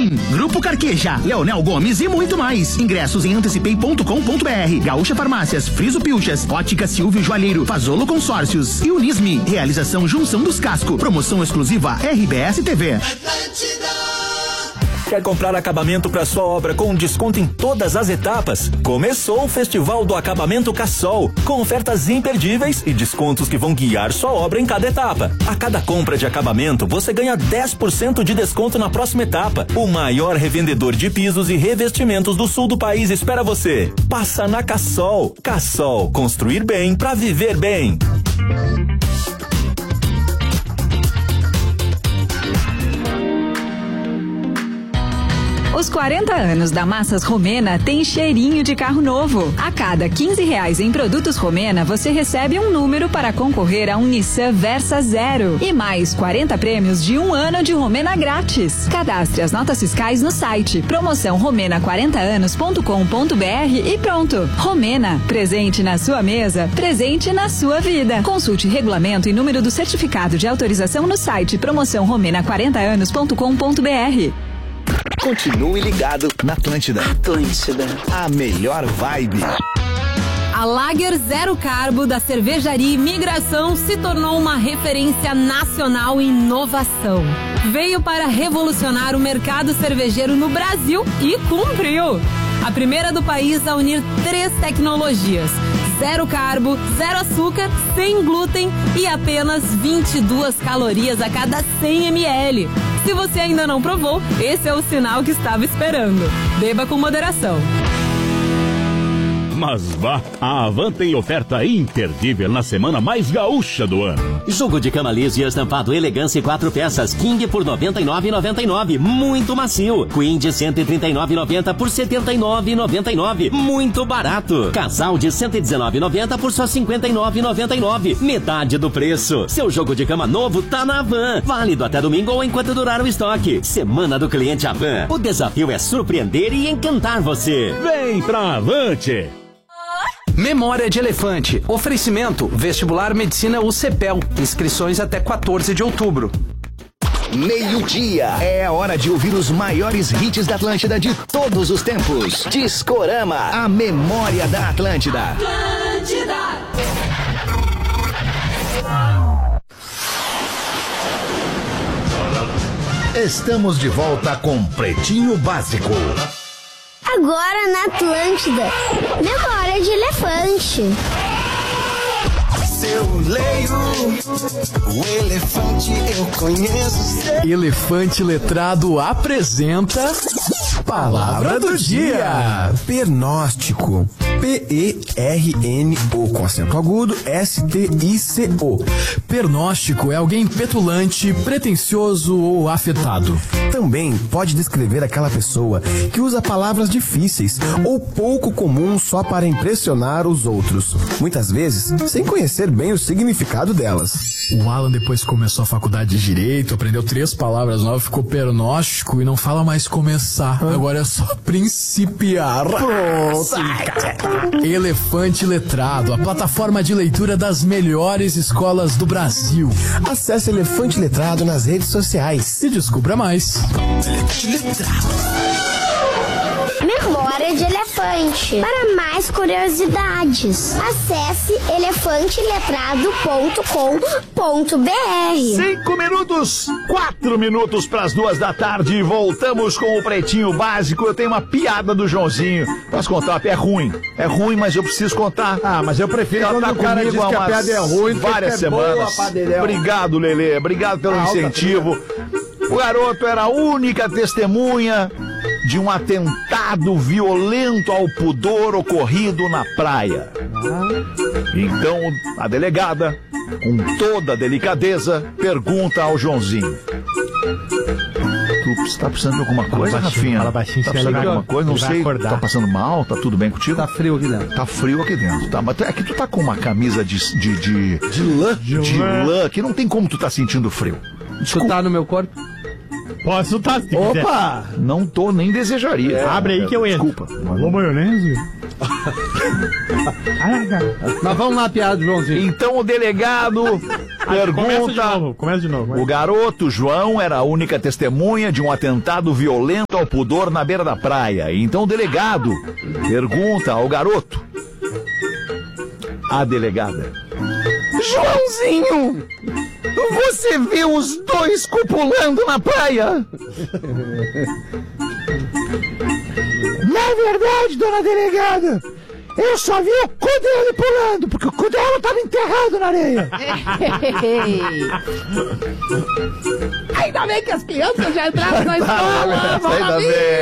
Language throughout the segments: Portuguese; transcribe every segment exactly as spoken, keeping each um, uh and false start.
Tem Grupo Carqueja, Leonel Gomes e muito mais. Ingressos em antecipei ponto com ponto br. Gaúcha Farmácias, Friso Pilchas, Ótica Silvio Joalheiro, Fazolo Consórcios e Unisme. Realização Junção dos Casco. Promoção exclusiva R B S T V. Atlântida. Quer comprar acabamento para sua obra com desconto em todas as etapas? Começou o Festival do Acabamento Cassol, com ofertas imperdíveis e descontos que vão guiar sua obra em cada etapa. A cada compra de acabamento, você ganha dez por cento de desconto na próxima etapa. O maior revendedor de pisos e revestimentos do sul do país espera você. Passa na Cassol. Cassol, construir bem para viver bem. Os quarenta anos da Massas Romena tem cheirinho de carro novo. A cada quinze reais em produtos Romena, você recebe um número para concorrer a um Nissan Versa Zero e mais quarenta prêmios de um ano de Romena grátis. Cadastre as notas fiscais no site promoção romena quarenta anos ponto com ponto br e pronto. Romena, presente na sua mesa, presente na sua vida. Consulte regulamento e número do certificado de autorização no site promoção romena quarenta anos ponto com ponto br. Continue ligado na Atlântida. Atlântida. A melhor vibe. A Lager Zero Carbo da cervejaria Imigração se tornou uma referência nacional em inovação. Veio para revolucionar o mercado cervejeiro no Brasil e cumpriu. A primeira do país a unir três tecnologias: zero carbo, zero açúcar, sem glúten e apenas vinte e duas calorias a cada cem mililitros. Se você ainda não provou, esse é o sinal que estava esperando. Beba com moderação. Mas vá, a Avan tem oferta imperdível na semana mais gaúcha do ano. Jogo de cama liso e estampado Elegância quatro peças, King por noventa e nove reais e noventa e nove centavos, muito macio. Queen de cento e trinta e nove reais e noventa centavos por setenta e nove reais e noventa e nove centavos, muito barato. Casal de cento e dezenove reais e noventa centavos por só cinquenta e nove reais e noventa e nove centavos, metade do preço. Seu jogo de cama novo tá na Avan. Válido até domingo ou enquanto durar o estoque. Semana do cliente Avan. O desafio é surpreender e encantar você. Vem pra Avante! Memória de Elefante. Oferecimento: Vestibular Medicina U C P E L. Inscrições até quatorze de outubro. Meio-dia. É a hora de ouvir os maiores hits da Atlântida de todos os tempos. Discorama, a memória da Atlântida. Atlântida. Estamos de volta com Pretinho Básico. Agora na Atlântida, Memória de Elefante. Seu leio, o elefante eu conheço. Elefante Letrado apresenta Palavra do Dia. Pernóstico. P E R N O com acento agudo, S T I C O. Pernóstico é alguém petulante, pretensioso ou afetado. Também pode descrever aquela pessoa que usa palavras difíceis ou pouco comuns só para impressionar os outros, muitas vezes sem conhecer bem o significado delas. O Alan depois começou a faculdade de Direito, aprendeu três palavras novas, ficou pernóstico e não fala mais começar. Hã? Agora é só principiar. Pronto. Elefante Letrado, a plataforma de leitura das melhores escolas do Brasil. Acesse Elefante Letrado nas redes sociais e descubra mais. Elefante Letrado. Memória de Elefante. Para mais curiosidades, acesse elefante letrado ponto com ponto br. Cinco minutos, quatro minutos para as duas da tarde. Voltamos com o Pretinho Básico. Eu tenho uma piada do Joãozinho. Posso contar? É ruim. É ruim, mas eu preciso contar. Ah, mas eu prefiro Ela quando tá o cara diz comigo que há a piada é ruim, várias que é semanas. boa, Obrigado, Lelê. Obrigado pelo Alta incentivo. O garoto era a única testemunha de um atentado violento ao pudor ocorrido na praia. Então, a delegada, com toda a delicadeza, pergunta ao Joãozinho: tu tá precisando de alguma coisa, fala baixinho, Rafinha? fala baixinho, tá precisando de alguma coisa? Não sei, acordar. tá passando mal? Tá tudo bem contigo? Tá frio aqui dentro. Tá frio aqui dentro, tá? Mas é que tu tá com uma camisa de... De, de, de lã? De, de lã, que não tem como tu tá sentindo frio. Desculpa. Tu tá no meu corpo? Posso tá, se quiser. Opa! Não tô, nem desejaria. É, Abre aí que eu entro. Desculpa. Alô, maionese? Mas vamos lá, piada, Joãozinho. Então o delegado pergunta... Começa de novo, começa de novo. Vai. O garoto, João, era a única testemunha de um atentado violento ao pudor na beira da praia. Então o delegado pergunta ao garoto. A delegada. Joãozinho, você viu os dois copulando na praia? Na verdade, dona delegada, eu só vi o cu dele pulando, porque o cu dela estava enterrado na areia. Ainda bem que as crianças já entraram na escola. Ainda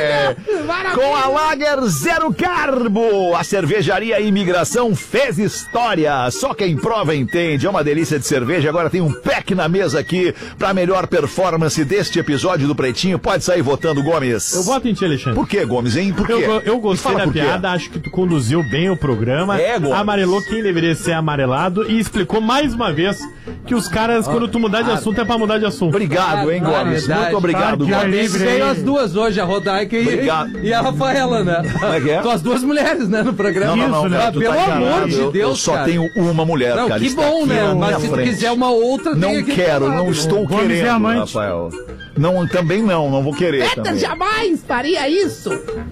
bem. Com a Lager Zero Carbo, a cervejaria Imigração fez história. Só quem prova entende. É uma delícia de cerveja. Agora tem um pack na mesa aqui para melhor performance deste episódio do Pretinho. Pode sair votando, Gomes. Eu voto em ti, Alexandre. Por que, Gomes, hein? Por quê? Eu, eu gostei da piada, acho que tu conduziu bem o programa. É, Gomes. Amarelou quem deveria ser amarelado e explicou mais uma vez que os caras, quando tu mudar de assunto, é pra mudar de assunto. Obrigado, hein, Gomes? Verdade. Muito obrigado, Já Gomes. veio as duas hoje, a Rodaica e, e a Rafaela, né? Como é que é? São as duas mulheres, né, no programa. Não, não, não, Isso, cara, né? tu Pelo tá amor enganado. de Eu- Deus, eu só cara. tenho uma mulher, Não, cara, que está bom, aqui né? na Mas minha se tu frente. quiser uma outra, tem Não aqui do quero, lado. não estou Gomes é querendo, amante. Rafael. Não, também não, não vou querer Peter também. jamais faria isso.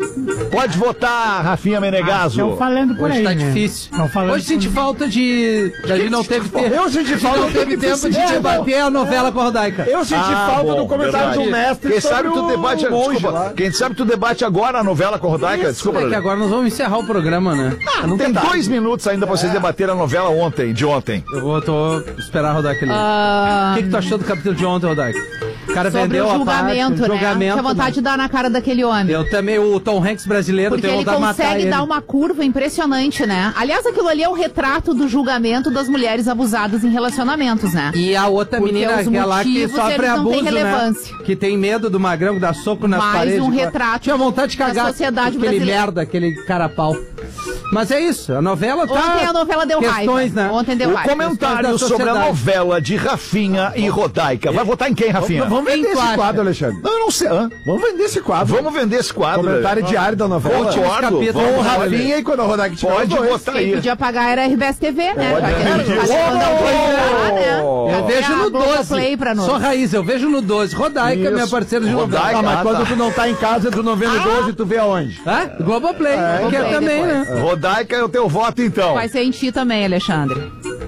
Pode votar, Rafinha Menegaso. Estão falando por Hoje aí, tá né? difícil. Tão falando Hoje senti falta de... A gente não teve tempo. Eu senti A gente falta não do teve tempo de É, debater a novela com a Rodaica. Eu senti Ah, falta bom, do comentário verdade. do mestre Quem sobre sabe tu o debate, monge desculpa, lá. quem sabe tu debate agora a novela com a Rodaica, desculpa. É que Lelê. agora nós vamos encerrar o programa, né? Ah, não Tem tem dois minutos ainda pra vocês debaterem a novela ontem, de ontem. Eu vou tô esperar a Rodaica ali. Ah, O que, que tu achou do capítulo de ontem, Rodaica? O cara sobre vendeu o a julgamento, parte, né? julgamento, Tinha vontade né? de dar na cara daquele homem. Eu também, o Tom Hanks brasileiro, Porque tenho ele vontade de matar consegue ele. dar uma curva impressionante, né? Aliás, aquilo ali é o retrato do julgamento das mulheres abusadas em relacionamentos, né? E a outra Porque menina, os aquela que motivos, sofre eles não abuso, têm relevância. né? Que tem medo do magrão, que dá soco nas Mais paredes. um que- retrato Tinha vontade de da cagar sociedade aquele brasileira. merda, aquele carapau. Mas é isso, a novela tá... Ontem a novela deu questões, raiva. né? Ontem deu O raiva. comentário da sobre a sociedade. novela de Rafinha e Rodaica. Vai votar em quem, Rafinha? Vamos vender Quem tu esse acha? quadro, Alexandre. Não, eu não sei. Hã? Vamos vender esse quadro. Vamos vender esse quadro. Comentário diário da novela. Concordo. capítulos. Com o Vamos, Rafinha e quando a Rodaica tiver Pode os dois. botar Quem aí. podia pagar era a R B S T V, né? Pode. Já que era- Oh! já que quando eu vou entrar, né? Eu Já vejo tem a no Globoplay doze. pra nós. Sou raiz, eu vejo no doze. Rodaica, Isso. minha parceira de novela. Rodaica. Ah, mas Ah, quando tá. tu não tá em casa, tu não vê no doze, tu vê aonde? Hã? Globoplay, que é Globoplay também, depois. né? Rodaica é o teu voto, então. Vai ser em ti também, Alexandre.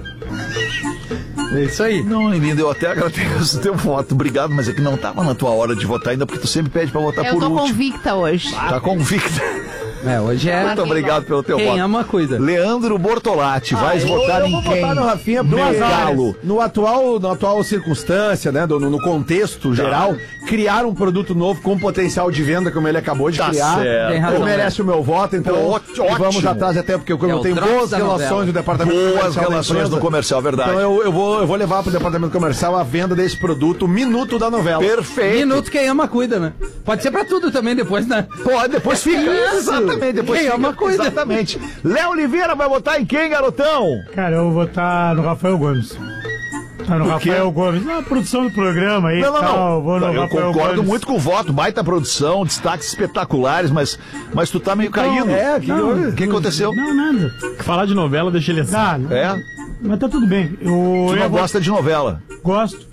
É isso aí. Não, lindo, eu até agradeço o teu voto. Obrigado, mas é que não tava na tua hora de votar ainda, porque tu sempre pede pra votar Eu por tô último. convicta hoje. Tá convicta. É, hoje é... Muito obrigado pelo teu Quem voto. ama, cuida. Leandro Bortolatti, vais eu, votar eu em vou quem? votar no Rafinha No porque Galo. no atual, na atual circunstância, né, do- no, no contexto geral, criar um produto novo com potencial de venda, como ele acabou de Tá criar, certo. Tem razão, ele merece o meu voto, então Pô, e vamos ótimo. atrás até porque como É eu o tenho Drops boas da relações novela. no departamento Boas comercial da relações empresa. no comercial, verdade. Então eu, eu, vou, eu vou levar pro departamento comercial a venda desse produto, minuto da novela. Perfeito. Minuto quem ama, cuida, né? Pode ser pra tudo também depois, né? Pode, depois fica. Isso. Exatamente, depois Quem fica. ama, cuida. Exatamente. Léo Oliveira vai votar em quem, garotão? Cara, eu vou votar no Rafael Gomes. Tá no Por quê? Rafael Gomes. Na produção do programa aí. Não, não, tal, não. Vou no Eu Rafael concordo Gomes. muito com o voto. Baita produção, destaques espetaculares, mas, mas tu tá meio caído. É, que Não, houve? O que aconteceu? Não, nada. Falar de novela deixa ele assim. Ah, É? mas tá tudo bem. Eu, Tu eu não vou- gosta de novela? Gosto.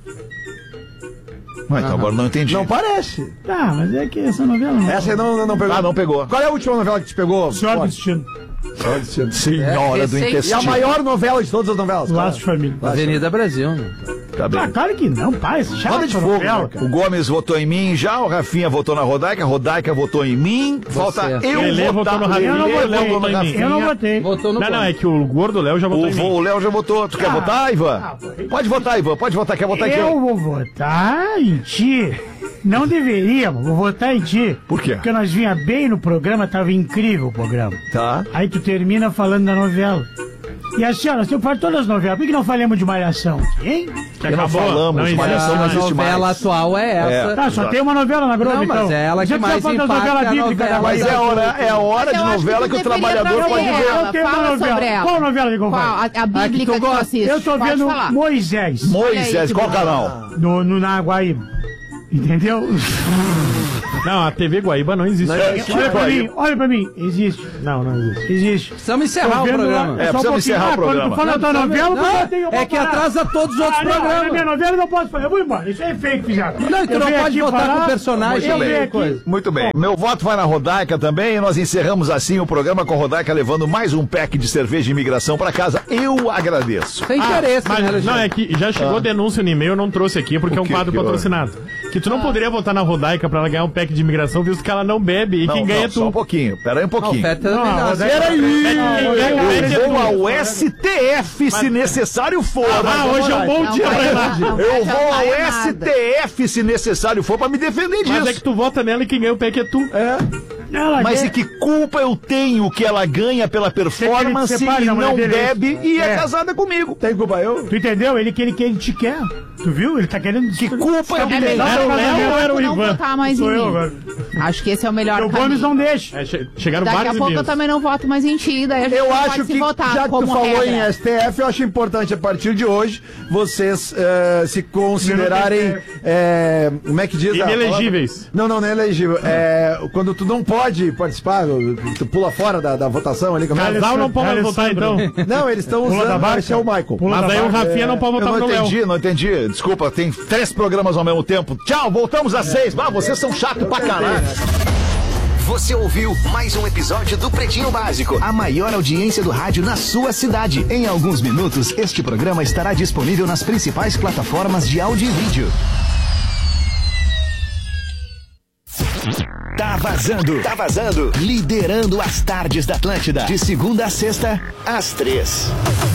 Mas então agora não entendi. Não parece. Tá, mas é que essa novela não. Essa aí não, não, não pegou. Ah, não pegou. Qual é a última novela que te pegou? Senhora do Pode. Destino. Senhora do recente. E a intestino. maior novela de todas as novelas? Laço de Família. Avenida Brasil, né? Tá bem. Ah, claro que não, pai. Esse chato Roda de essa fogo, novela, né, cara. O Gomes votou em mim já, o Rafinha votou na Rodaica, a Rodaica votou em mim. Falta eu Lelê votar votou no Rafinha, Eu não Lelê votei. votou no Rafinha. Eu não votei. Votou no Não, não, Gomes. é que o gordo Léo já votou O em vô- mim. o Léo já votou. Tu quer Ah. votar, Ivan? Ah, foi. Pode votar, Ivan. Pode votar. Quer votar em Eu quem? vou votar em ti. Não deveríamos, vou votar em ti. Por quê? Porque nós vinha bem no programa, tava incrível o programa. Tá. Aí tu termina falando da novela. E assim, ó, nós temos que falar de todas as novelas. Por que não falamos de Malhação? Hein? Que não acabou. falamos, Não existe. Malhação não A existe novela mais. atual é essa. É. Tá, só Exato. tem uma novela na Globo, Não, mas então. é ela que Já mais precisa falar das impacta novelas a bíblicas da novela. Mas Bahia. é hora, é a hora Mas de eu acho novela que que o tu deveria trabalhador trazer pode ver. ela. Eu tenho uma Fala novela. sobre ela. Qual novela que eu Qual? falo? A, a bíblica tu que tu gosta. assiste. Eu tô Pode vendo falar. Moisés. Moisés, Olha aí, qual que canal? No, no, na Guaíba. Entendeu? Não, a T V Guaíba não existe. Não existe. Olha pra mim, olha pra mim. Existe. Não, não existe. Existe. Precisamos encerrar o programa. É, precisamos encerrar o programa. Quando tu fala da tua novela, não, eu tenho é que atrasa todos os outros ah, não, programas. Na minha novela eu não posso fazer. Eu vou embora. Isso é fake, já. Não, tu não pode votar com o personagem. Muito bem. Coisa. Muito bem. Meu voto vai na Rodaica também. E nós encerramos assim o programa com a Rodaica levando mais um pack de cerveja de imigração pra casa. Eu agradeço. Sem interesse, ah, mas, né, não, é que já chegou ah. denúncia no e-mail, eu não trouxe aqui, porque O é um que quadro que patrocinado. Que tu não Ah. poderia votar na Rodaica pra ela ganhar um pack de imigração, visto que ela não bebe e Não, quem ganha não, é tu. só um pouquinho. Pera aí um pouquinho. Não, não, Eu vou ao S T F se necessário for. Ah, hoje é um bom Não dia vai pra lá, ela. não vai Eu vou ao adiantar S T F se necessário for pra me defender disso. Mas é que tu vota nela e quem ganha o pack é tu. É. Ela Mas quer- e que culpa eu tenho que ela ganha pela performance Você quer que ele separe e da mulher não dele, é bebe isso? e é, É. casada comigo? Tem culpa eu? Tu entendeu? Ele que ele, que ele te quer. Tu viu? Ele tá querendo... Que culpa eu É melhor Era o não Léo ou era o não Ivan? votar mais Sou em eu mim. agora. Acho que esse é o melhor O caminho. Gomes não deixa. É, che- chegaram Daqui a vários pouco eu e-mails. também não voto mais em ti, daí a gente Eu não acho pode se que, votar já que tu como falou regra. em S T F, eu acho importante a partir de hoje vocês eh, se considerarem. eh, como é que diz? a Inelegíveis. palavra? Não, não, não é elegível. É, quando tu não pode participar, tu pula fora da, da votação ali. Como é? Casal não pode mais votar, então. Não, eles estão Pula da usando. barca. Esse é o Michael. Pula Mas da aí o barca. Rafinha não pode Eu votar não pro Léo. entendi, não entendi. Desculpa, tem três programas ao mesmo tempo. Tchau, voltamos às seis. Ah, vocês são chatos pra caralho. Você ouviu mais um episódio do Pretinho Básico, a maior audiência do rádio na sua cidade. Em alguns minutos, este programa estará disponível nas principais plataformas de áudio e vídeo. Tá vazando, tá vazando. Liderando as tardes da Atlântida, de segunda a sexta, às três.